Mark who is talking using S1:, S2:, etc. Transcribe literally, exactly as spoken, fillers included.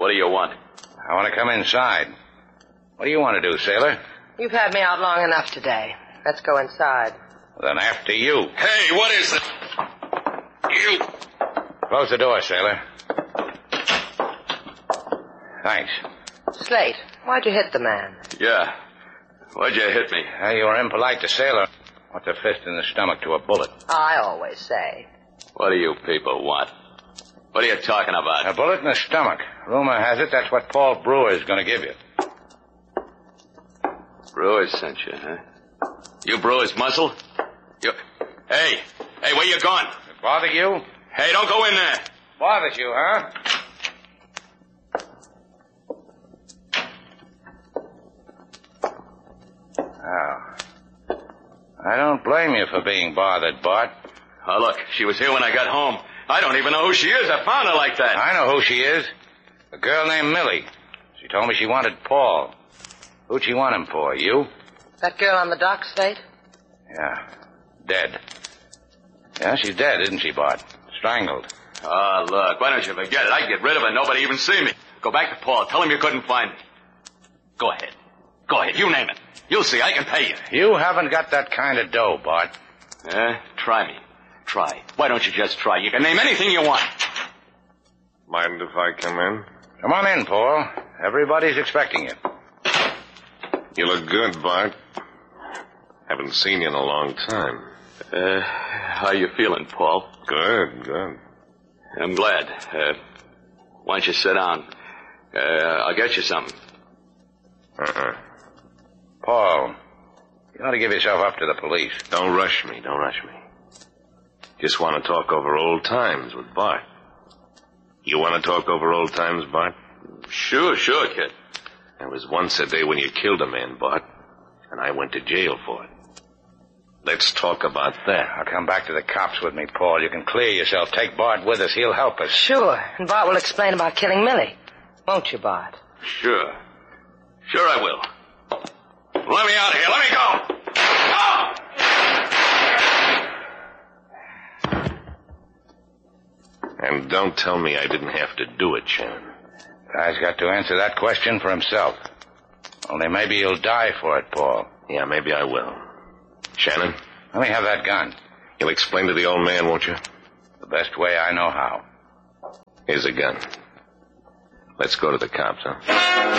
S1: What do you want?
S2: I want to come inside. What do you want to do, sailor?
S3: You've had me out long enough today. Let's go inside.
S2: Then after you.
S1: Hey, what is it? You.
S2: Close the door, sailor. Thanks.
S3: Slate, why'd you hit the man?
S1: Yeah. Why'd you hit me?
S2: Uh, you were impolite to sailor. What's a fist in the stomach to a bullet?
S3: I always say.
S1: What do you people want? What are you talking about?
S2: A bullet in the stomach. Rumor has it that's what Paul Brewer is going to give you.
S1: Brewer sent you, huh? You Brewer's muscle? You... Hey, hey, where you going?
S2: It bother you?
S1: Hey, don't go in there.
S2: Bothers you, huh? Oh. I don't blame you for being bothered, Bart.
S1: Oh, look, she was here when I got home. I don't even know who she is. I found her like that.
S2: I know who she is. A girl named Millie. She told me she wanted Paul. Who'd she want him for? You?
S3: That girl on the dock, Slate?
S2: Yeah. Dead. Yeah, she's dead, isn't she, Bart? Strangled.
S1: Oh, look, why don't you forget it? I'd get rid of her. Nobody even see me. Go back to Paul. Tell him you couldn't find me. Go ahead. Go ahead. You name it. You'll see. I can pay you.
S2: You haven't got that kind of dough, Bart.
S1: Eh? Try me. Try. Why don't you just try? You can name anything you want.
S4: Mind if I come in?
S2: Come on in, Paul. Everybody's expecting you.
S4: You look good, Bart. Haven't seen you in a long time.
S1: Uh, how you feeling, Paul?
S4: Good, good.
S1: I'm glad. Uh, why don't you sit down? Uh, I'll get you something.
S4: Uh-uh.
S2: Paul, you ought to give yourself up to the police.
S4: Don't rush me, don't rush me. Just want to talk over old times with Bart. You want to talk over old times, Bart?
S1: Sure, sure, kid.
S4: There was once a day when you killed a man, Bart, and I went to jail for it. Let's talk about that.
S2: I'll come back to the cops with me, Paul. You can clear yourself. Take Bart with us. He'll help us.
S3: Sure. And Bart will explain about killing Millie. Won't you, Bart?
S1: Sure. Sure I will. Let me out of here. Let me go. Oh!
S4: And don't tell me I didn't have to do it, Shannon.
S2: Guy's got to answer that question for himself. Only maybe he'll die for it, Paul.
S4: Yeah, maybe I will. Shannon?
S2: Let me have that gun.
S4: You'll explain to the old man, won't you?
S2: The best way I know how.
S4: Here's a gun. Let's go to the cops, huh?